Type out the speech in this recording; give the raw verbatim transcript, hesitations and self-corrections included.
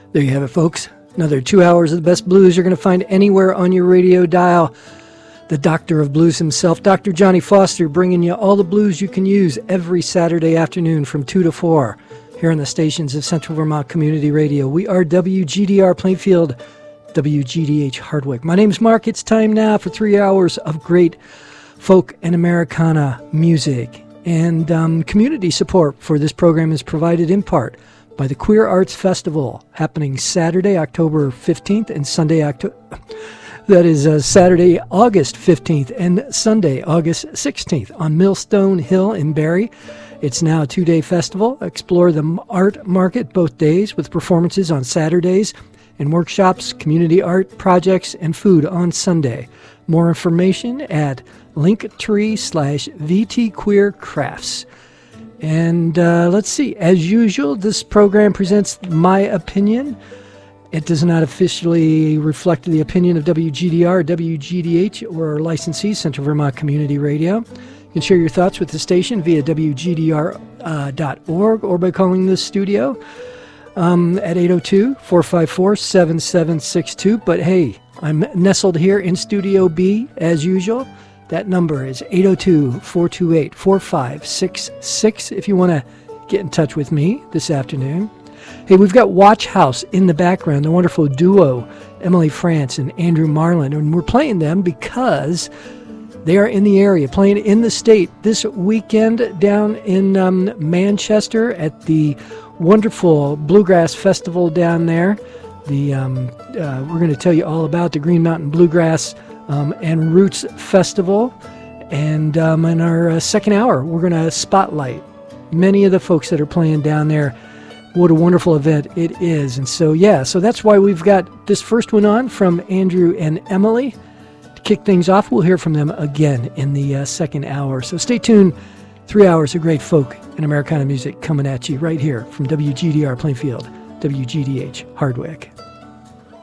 There you have it, folks. Another two hours of the best blues you're going to find anywhere on your radio dial. The doctor of blues himself, Doctor Johnny Foster, bringing you all the blues you can use every Saturday afternoon from two to four here on the stations of Central Vermont Community Radio. We are W G D R Plainfield, W G D H Hardwick. My name's Mark. It's time now for three hours of great folk and Americana music. And um, community support for this program is provided in part by the Queer Arts Festival, happening Saturday, October fifteenth, and Sunday, October... That is uh, Saturday, August fifteenth, and Sunday, August sixteenth, on Millstone Hill in Barrie. It's now a two-day festival. Explore the art market both days with performances on Saturdays and workshops, community art projects, and food on Sunday. More information at linktree slash vtqueercrafts. And uh, let's see, as usual, this program presents my opinion. It does not officially reflect the opinion of W G D R, W G D H, or our licensee, Central Vermont Community Radio. You can share your thoughts with the station via W G D R dot org or by calling the studio um, at eight oh two, four five four, seven seven six two. But hey, I'm nestled here in Studio B as usual. That number is eight oh two, four two eight, four five six six if you want to get in touch with me this afternoon. Hey, we've got Watch House in the background, the wonderful duo, Emily France and Andrew Marlin. And we're playing them because they are in the area, playing in the state this weekend down in um, Manchester at the wonderful Bluegrass Festival down there. The um, uh, we're going to tell you all about the Green Mountain Bluegrass Um, and Roots Festival. And um, in our uh, second hour, we're going to spotlight many of the folks that are playing down there. What a wonderful event it is. And so, yeah, so that's why we've got this first one on from Andrew and Emily. To kick things off, we'll hear from them again in the uh, second hour. So stay tuned. Three hours of great folk and Americana music coming at you right here from W G D R Plainfield, W G D H Hardwick.